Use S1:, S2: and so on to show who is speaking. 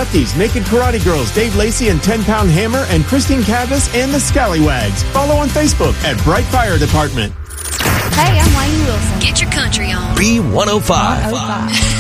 S1: Lefties, Naked Karate Girls, Dave Lacey and 10 Pound Hammer, and Christine Cavas and the Scallywags. Follow on Facebook at Bright Fire Department.
S2: Hey, I'm Wayne Wilson.
S3: Get your country on.
S4: B105.